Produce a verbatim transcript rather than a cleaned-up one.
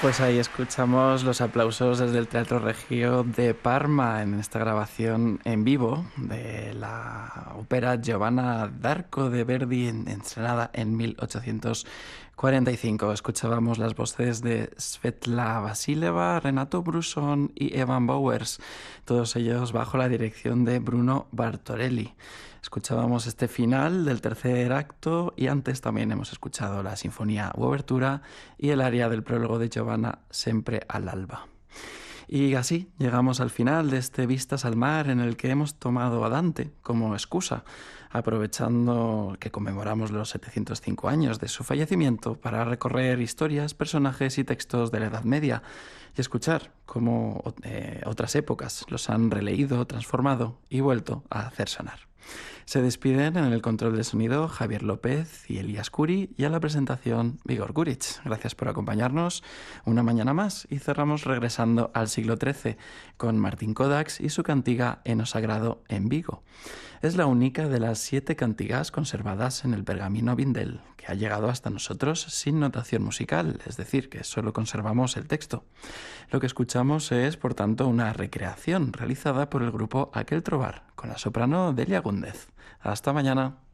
Pues ahí escuchamos los aplausos desde el Teatro Regio de Parma en esta grabación en vivo de la ópera Giovanna d'Arco de Verdi, en- estrenada en mil ochocientos cuarenta y cinco. Escuchábamos las voces de Svetla Vasileva, Renato Brusson y Evan Bowers, todos ellos bajo la dirección de Bruno Bartorelli. Escuchábamos este final del tercer acto y antes también hemos escuchado la sinfonía u obertura y el aria del prólogo de Giovanna Sempre all'alba. Y así llegamos al final de este Vistas al Mar en el que hemos tomado a Dante como excusa, aprovechando que conmemoramos los setecientos cinco años de su fallecimiento para recorrer historias, personajes y textos de la Edad Media y escuchar cómo eh, otras épocas los han releído, transformado y vuelto a hacer sonar. Se despiden en el control de sonido Javier López y Elías Curi y a la presentación Vigor Gurich. Gracias por acompañarnos una mañana más y cerramos regresando al siglo trece con Martín Kodax y su cantiga Eno Sagrado en Vigo. Es la única de las siete cantigas conservadas en el pergamino Vindel que ha llegado hasta nosotros sin notación musical, es decir, que solo conservamos el texto. Lo que escuchamos es, por tanto, una recreación realizada por el grupo Aquel Trobar con la soprano Delia Gúndez. Hasta mañana.